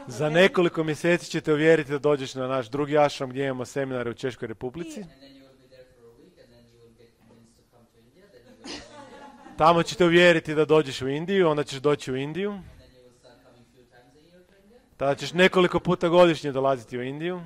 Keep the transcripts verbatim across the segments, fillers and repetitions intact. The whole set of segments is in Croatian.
Za nekoliko mjeseci ćete uvjeriti da dođeš na naš drugi ashram gdje imamo seminare u Češkoj Republici. Tamo ćete uvjeriti da dođeš u Indiju, onda ćeš doći u Indiju. Tada ćeš nekoliko puta godišnje dolaziti u Indiju.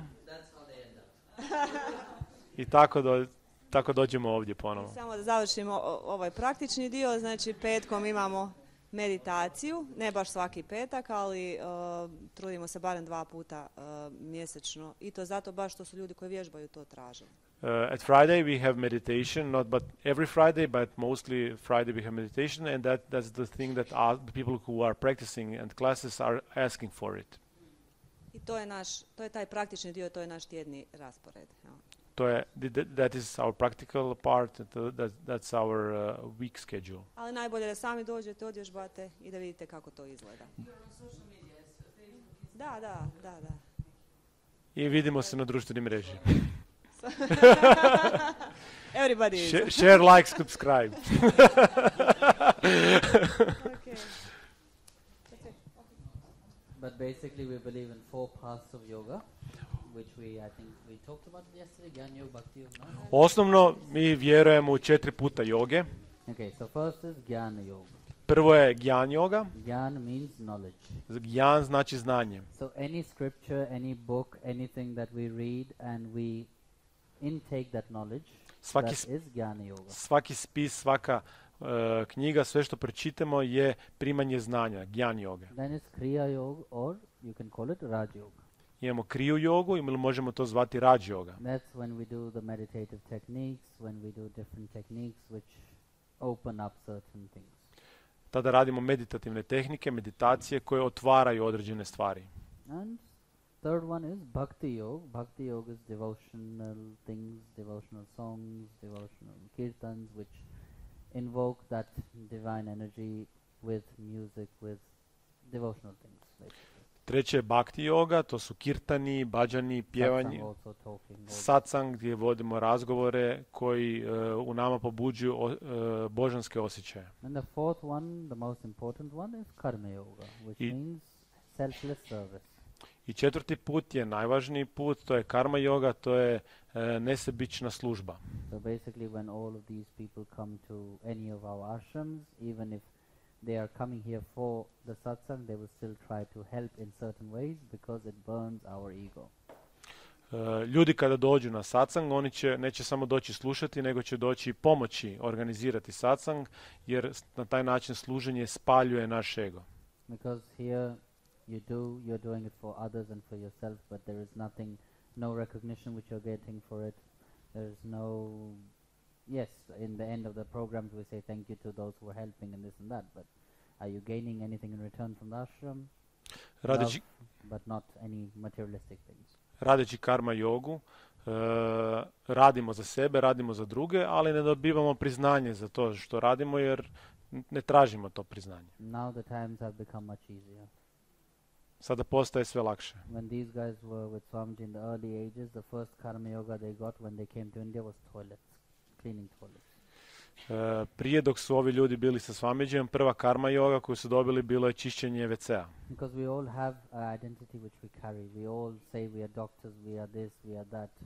I tako, do, tako dođemo ovdje ponovo. Samo da završimo ovaj praktični dio, znači petkom imamo meditaciju, ne baš svaki petak, ali uh, trudimo se barem dva puta uh, mjesečno i to zato baš što su ljudi koji vježbaju to tražili. Uh, at Friday we have meditation, not but every Friday, but mostly Friday we have meditation, and that that's the thing that are, the people who are practicing and classes are asking for it. I to je naš, to je taj praktični dio, to je naš tjedni raspored. Ja. To je, that is our practical part, that, that's our uh, week schedule. Ali najbolje da sami dođete, odvježbate i da vidite kako to izgleda. Da, da, da, da. I vidimo se na društvenim mreži. Everybody is. Share, share, like, subscribe. Okay. But basically we believe in four paths of yoga, which we, I think, we talked about yesterday, Gyan Yoga, Bhakti Yoga. Osnovno, mi vjerujemo u četiri puta joge. Okay, so first is Gyan Yoga. Prvo je Gyan Yoga. Gyan means knowledge. Gyan znači znanje. So any scripture, any book, anything that we read and we intake that knowledge, svaki, that is Gyan Yoga. Svaki spis, svaka uh, knjiga, sve što pročitamo je primanje znanja, Gyan Yoga. Then is Kriya Yoga, or you can call it Raj Yoga. Imamo kriju jogu ili možemo to zvati Raj Yoga. That's when we do the meditative techniques, when we do different techniques which open up certain things. Tada radimo meditativne tehnike, meditacije koje otvaraju određene stvari. And third one is Bhakti Yoga. Bhakti Yoga is devotional things, devotional songs, devotional kirtans which invoke that divine energy with music, with devotional things. Basically. Treće je Bhakti yoga, to su kirtani, bhađani, pjevanje, satsang gdje vodimo razgovore koji uh, u nama pobuđuju uh, božanske osjećaje. And the fourth one, the most important one is Karma Yoga, which I means selfless service. I četvrti put je najvažniji put, to je karma yoga, to je uh, nesebična služba. So basically when all of these people come to any of our ashrams, even if they are coming here for the satsang, they will still try to help in certain ways because it burns our ego. Uh, ljudi kada dođu na satsang, oni će, neće samo doći slušati, nego će doći pomoći organizirati satsang, jer na taj način služenje spaljuje naš ego. Because here you do, you're doing it for others and for yourself, but there is nothing, no recognition which you're getting for it. There is no, yes, in the end of the programs we say thank you to those who are helping and this and that, but are you gaining anything in return from the ashram? Radeći, Love, but not any materialistic things. Radeći karma jogu, uh, radimo za sebe, radimo za druge, ali ne dobivamo priznanje za to što radimo jer ne tražimo to priznanje. Now the times have become much easier. Sada postaje sve lakše. When these guys were with Swamiji in the early ages, the first karma yoga they got when they came to India was toilets, cleaning toilets. Uh, prije dok su ovi ljudi bili sa Swamijijem, prva karma yoga koju su dobili bilo je čišćenje ve ce a. Because we all have an identity which we carry. We all say we are doctors, we are this, we are that.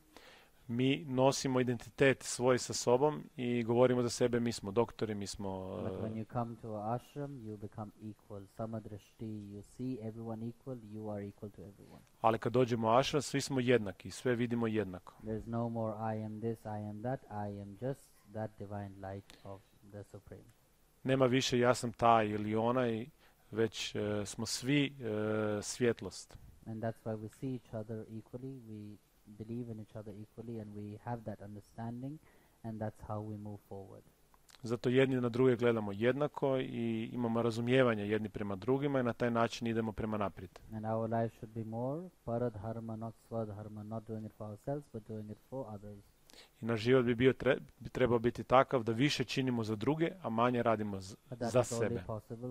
Mi nosimo identitet svoj sa sobom i govorimo za sebe, mi smo doktori, mi smo... Uh, But when you come to a ashram, you become equal. Samadrashti, you see everyone equal, you are equal to everyone. Ali kad dođemo u ashram, svi smo jednaki, sve vidimo jednako. There's no more I am this, I am that, I am just that divine light of the Supreme. Nema više ja sam taj ili onaj, već uh, smo svi uh, svjetlost. And that's why we see each other equally, we believe in each other equally, and we have that understanding, and that's how we move forward. Zato jedni na druge gledamo jednako i imamo razumijevanje jedni prema drugima i na taj način idemo prema naprijed. And our life should be more paradharma, not swadharma, not doing it for ourselves, but doing it for others. I naš život bi, bio tre, bi trebao biti takav da više činimo za druge, a manje radimo z, za sebe.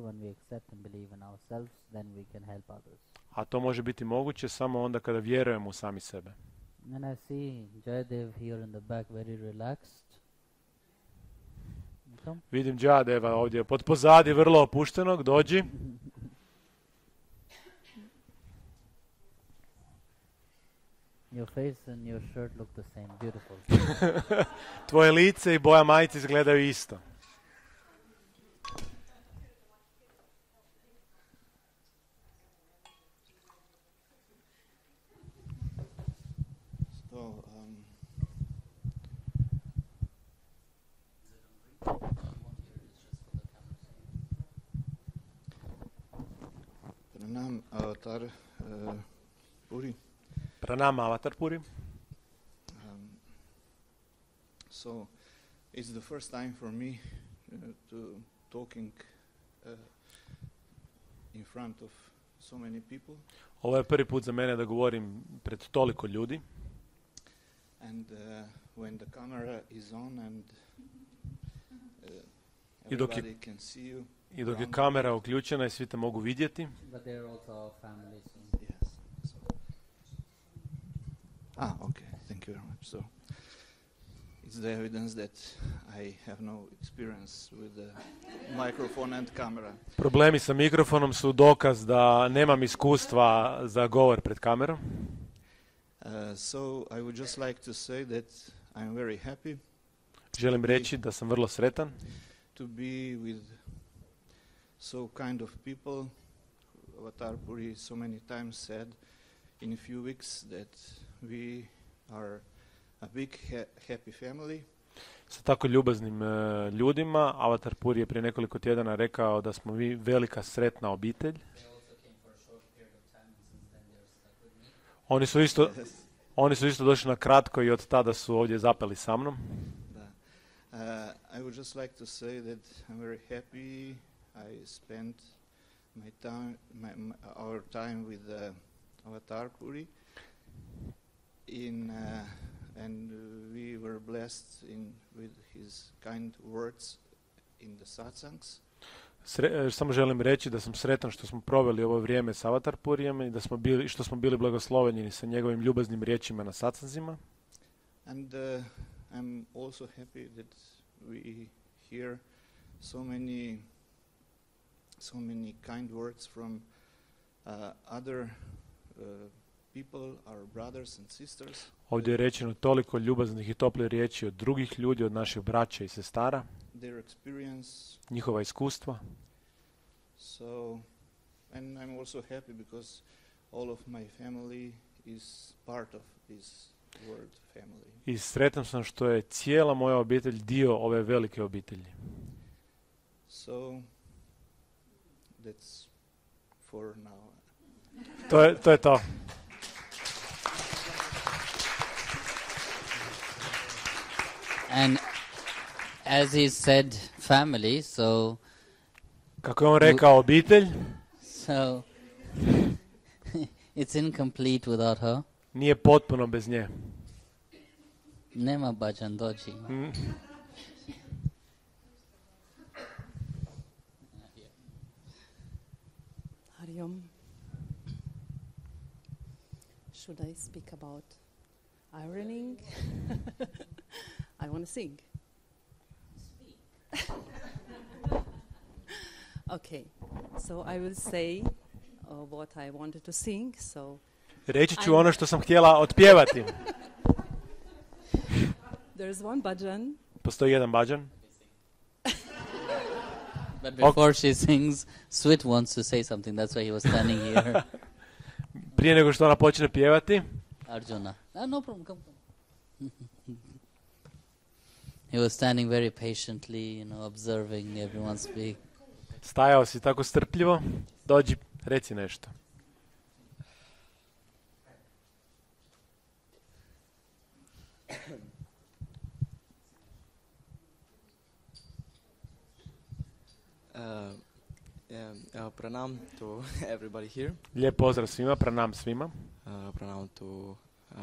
A to može biti moguće samo onda kada vjerujemo u sami sebe. And I see Jayadev here in the back very relaxed. Come. Vidim Jayadeva ovdje pod pozadi vrlo opuštenog, dođi. Your face and your shirt look the same. Beautiful. Tvoje lice i boja majice izgledaju isto. So, um, Pranam Avatar uh, Puri. Pranam Avatar Puri. Um, so, it's the first time for me uh, to talking uh, in front of so many people. Ovo je prvi put za mene da govorim pred toliko ljudi. And uh, when the camera is on and uh, I dok je- everybody can see you. I dok je around kamera uključena i svi te mogu vidjeti. But they're also our family. So. Yes. So. Ah, okay. Thank you very much. So it's the evidence that I have no experience with the microphone and camera. Problemi sa mikrofonom su dokaz da nemam iskustva za govor pred kamerom. Uh, so I would just like to say that I'm very happy Želim reći da sam vrlo sretan to be with so kind of people. Avatar Puri so many times said in a few weeks that we are a big ha- happy family. sa tako ljubaznim e, ljudima. Avatar Puri je prije nekoliko tjedana rekao da smo vi velika sretna obitelj. Oni su isto, Yes. oni su isto došli na kratko i od tada su ovdje zapeli sa mnom. Da. Uh, I would just like to say that I'm very happy I spent my time, my, my, our time with uh, Avatar Puri, in, uh, and uh, we were blessed in with his kind words in the satsangs. Sre, e, samo želim reći da sam sretan što smo proveli ovo vrijeme s Avatar Purijem i da smo bili, što smo bili blagosloveni sa njegovim ljubaznim riječima na satsanzima. And uh, I'm also happy that we hear so many, so many kind words from uh, other uh, people, our brothers and sisters. Ovdje je rečeno toliko ljubaznih i toplih riječi od drugih ljudi, od naših braća i sestara, Their experience. njihova iskustva. So, and I'm also happy because all of my family is part of this word family. I sretan sam što je cijela moja obitelj dio ove velike obitelji. So, that's for now. To je to. Je to. And as he said, family. So, Kako je on rekao obitelj, so it's incomplete without her. nije potpuno bez nje. Nema bhajan doji. Mm. Hariom. Should I speak about ironing? I want to sing. Okay, so I will say uh, what I wanted to sing. So Reći ću ono što sam htjela otpjevati. there's one bhajan. Postoji jedan bhajan. But before she sings, Swit wants to say something. That's why he was standing here. Prije nego što ona počne pjevati, Arjuna. Ah, no problem. Come, come. He was standing very patiently, you know, observing everyone speak. stajao si tako strpljivo. Dođi, reci nešto. Uh, yeah, uh, pranam to everybody here. Lijep pozdrav svima, pranam svima. Uh, pranam to uh,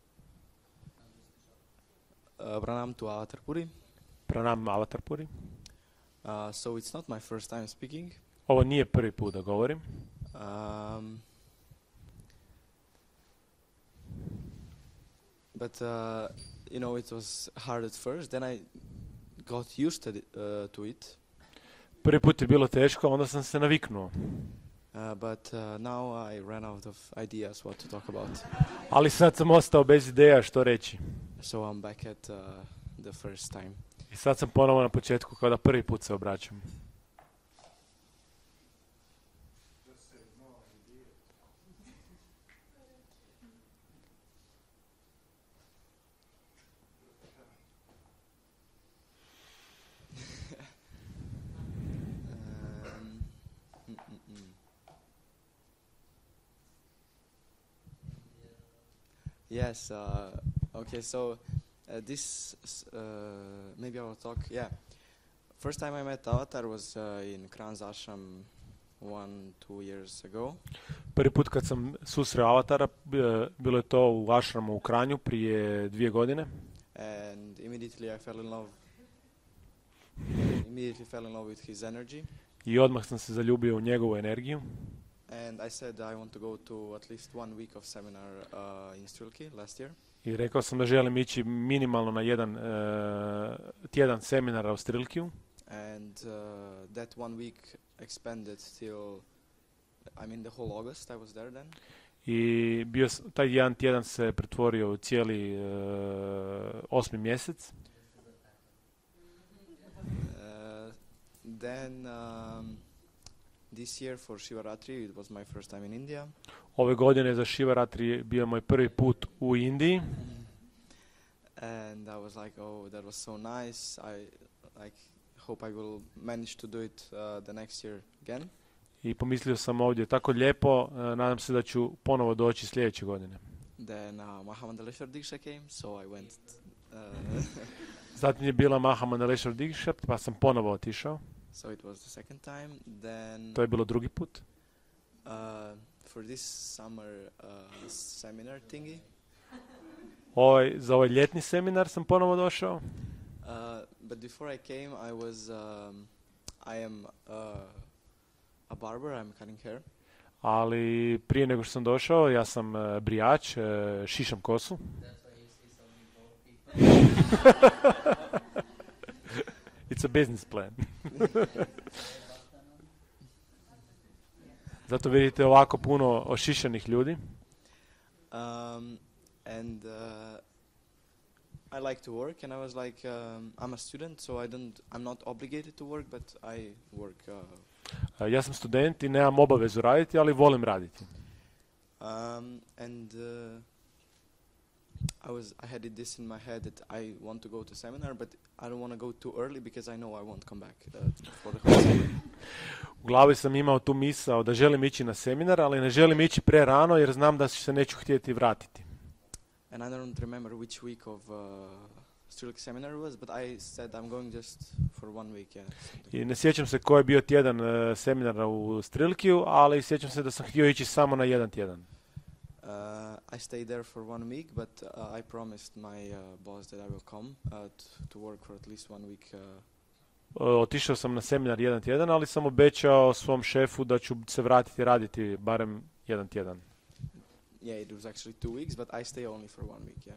uh, pranam to Avatar Puri. Pranam Avatar Puri. Uh, so it's not my first time speaking. Ovo nije prvi put da govorim. Um, but uh, you know, it was hard at first. Then I got used to it. Uh, to it. Prvi put je bilo teško, onda sam se naviknuo. Uh, Uh, but uh, now I ran out of ideas what to talk about. Ali sad sam ostao bez ideja što reći. So I'm back at uh, the first time. I sad sam ponovo na početku kao da prvi put se obraćam. Um, mm, mm, mm. Yes. Uh, okay. So uh, this s- uh, maybe I will talk. Yeah. First time I met Avatar was uh, in Kranz Ashram one two years ago. Prvi put kad sam susreo Avatara, bi- bilo je to u Ašramu u Kranju prije dvije godine. And immediately I fell in love. Immediately fell in love with his energy, I odmah sam se zaljubio u njegovu energiju. and I said I want to go to at least one week of seminar uh, in Strilki last year. I rekao sam da želim ići minimalno na jedan e, tjedan seminara u Strilkiju. And uh, that one week expanded till, I mean, the whole August. I was there then, I bio, s- taj jedan tjedan se pretvorio u cijeli e, osmi mjesec. Uh, then um, this year for Shivaratri, it was my first time in India. Ove godine za Šivaratri je bio moj prvi put u Indiji. And I was like, oh, that was so nice. I like hope I will manage to do it uh, the next year again. I pomislio sam ovdje, tako lijepo, e, nadam se da ću ponovo doći sljedeće godine. Then uh, Mahamandaleshwar Diksha came, so I went. Uh, Zatim je bila Mahamandaleshwar Diksha, pa sam ponovo otišao. so it was the second time. Then To je bilo drugi put. uh, for this summer uh, seminar thingy, Ovaj, za ovaj ljetni seminar sam ponovo došao. uh, but before I came, I was um, I am uh, a barber. I'm cutting hair. Ali prije nego što sam došao, ja sam e, brijač, e, šišam kosu. It's a business plan. Zato vidite ovako puno ošišanih ljudi. Um, and uh, I like to work, and I was like, um, I'm a student, so I don't, I'm not obligated to work, but I work. Uh, E, Ja sam student i nemam obavezu raditi, ali volim raditi. um, and uh, I was, I had it this in my head that I want to go to seminar, but I don't want to go too early because I know I won't come back uh, for the whole summer. U glavi sam imao tu misao da želim ići na seminar, ali ne želim ići pre rano jer znam da se neću htjeti vratiti. And I don't remember which week of uh, Strilk seminar it was, but I said I'm going just for one week. Yeah. something. I ne sjećam se koji je bio tjedan e, seminara u Strilkiju, ali sjećam se da sam htio ići samo na jedan tjedan. Uh, I stayed there for one week, but uh, I promised my uh, boss that I will come uh, t- to work for at least one week. Uh, E, Otišao sam na seminar jedan tjedan, ali sam obećao svom šefu da ću se vratiti raditi barem jedan tjedan. yeah, it was actually two weeks, but I stay only for one week. Yeah.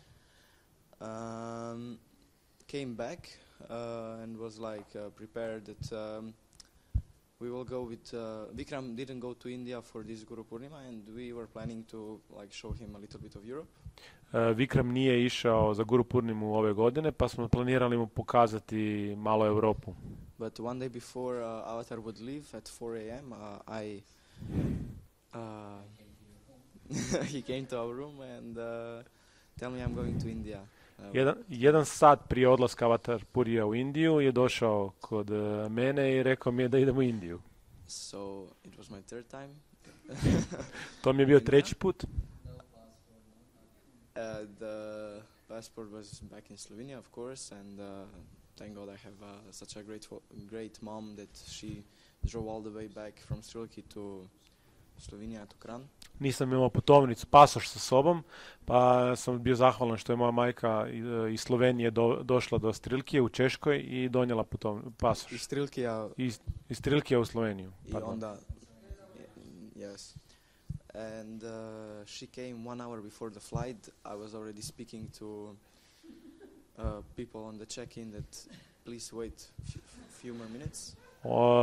Um, came back uh, and was like uh, prepared that um, we will go with uh, Vikram didn't go to India for this Guru Purnima, and we were planning to like show him a little bit of Europe. E, Vikram nije išao za Guru Purnimu ove godine, pa smo planirali mu pokazati malo Europu. But one day before uh, Avatar would leave at four a.m., uh, I uh, he came to our room and uh, tell me I'm going to India. Uh, Jedan, jedan sat prije odlaska Avatar Purija u Indiju je došao kod e, mene i rekao mi je da idemo u Indiju. So it was my third time. To mi je bio India. treći put. Uh, the passport was back in Slovenia, of course, and uh, thank God I have uh, such a great, fo- great mom that she drove all the way back from Strilki to Slovenia to Kran. Nisam imao putovnicu, pasoš sa sobom, pa sam bio zahvalan što je moja majka i- iz Slovenije do, došla do Strilkije u Češkoj i donijela putovni, Iz pasoš. Strilkija Iz, iz Strilkije u Sloveniju. i pardon. onda, yes. And uh, she came one hour before the flight. I was already speaking to uh, people on the check-in that please wait f- few more minutes. O,